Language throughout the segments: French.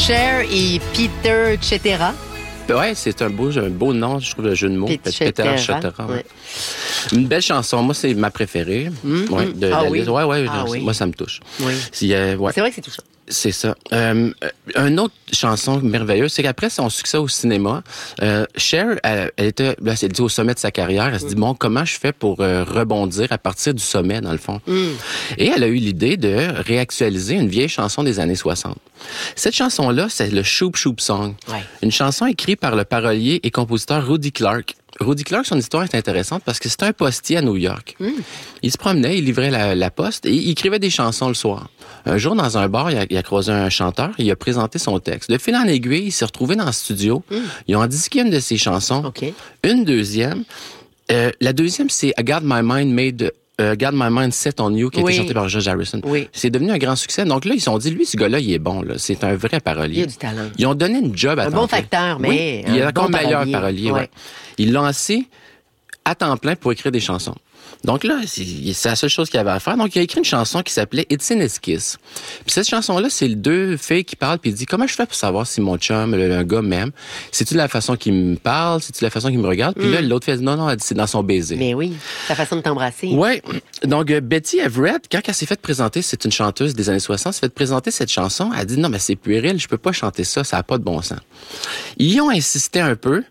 Cher et Peter Cetera. Ouais, c'est un beau nom, je trouve, le jeu de mots. Peter Cetera. Ouais. Une belle chanson. Moi, c'est ma préférée. Ouais, oui. Moi, ça me touche. Oui. Ouais. C'est vrai que c'est touchant. C'est ça. Une autre chanson merveilleuse, c'est qu'après son succès au cinéma, Cher, elle était, là, elle dit au sommet de sa carrière, elle se dit, bon, comment je fais pour rebondir à partir du sommet, dans le fond? Et elle a eu l'idée de réactualiser une vieille chanson des années 60. Cette chanson-là, c'est le Shoop Shoop Song. Ouais. Une chanson écrite par le parolier et compositeur Rudy Clark. Rudy Clark, son histoire est intéressante parce que c'était un postier à New York. Il se promenait, il livrait la poste et il écrivait des chansons le soir. Un jour, dans un bar, il a croisé un chanteur et il a présenté son texte. De fil en aiguille, il s'est retrouvé dans le studio. Ils ont disqué une de ses chansons. Okay. Une deuxième. La deuxième, c'est I Got My Mind Set on You, qui a été chanté par George Harrison. Oui. C'est devenu un grand succès. Donc là, ils se sont dit, lui, ce gars-là, il est bon. Là. C'est un vrai parolier. Il a du talent. Ils ont donné une job à temps plein. Un bon facteur, mais oui, il est encore meilleur parolier. Ouais. Ils l'ont lancé à temps plein pour écrire des chansons. Donc là, c'est la seule chose qu'il avait à faire. Donc, il a écrit une chanson qui s'appelait It's in His Kiss. Puis cette chanson-là, c'est les deux filles qui parlent, puis il dit, comment je fais pour savoir si mon chum, le gars m'aime? C'est-tu la façon qu'il me parle? C'est-tu la façon qu'il me regarde? Puis là, l'autre fait, non, elle dit, c'est dans son baiser. Mais oui, sa façon de t'embrasser. Ouais. Donc, Betty Everett, quand elle s'est fait présenter, c'est une chanteuse des années 60, s'est fait présenter cette chanson, elle a dit, non, mais c'est puéril, je peux pas chanter ça n'a pas de bon sens. Ils ont insisté un peu.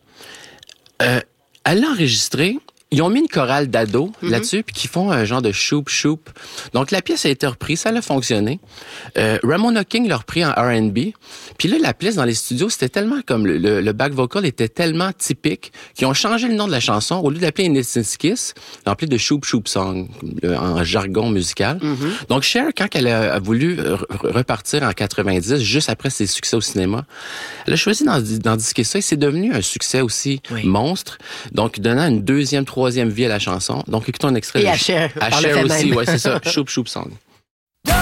Elle l'a enregistré. Ils ont mis une chorale d'ados là-dessus, puis qui font un genre de shoop-shoop. Donc, la pièce a été reprise, ça a fonctionné. Ramona King l'a repris en R&B. Puis là, la pièce dans les studios, c'était tellement comme le back vocal était tellement typique qu'ils ont changé le nom de la chanson. Au lieu d'appeler It's in His Kiss, ils l'ont appelé de Shoop Shoop Song, en jargon musical. Donc, Cher, quand elle a voulu repartir en 90, juste après ses succès au cinéma, elle a choisi d'en disquer ça et c'est devenu un succès aussi monstre. Donc, donnant une deuxième, troisième vie à la chanson. Donc, écoutons un extrait. Et à Cher. À Cher aussi, ouais, c'est ça. Shoop Shoop Song.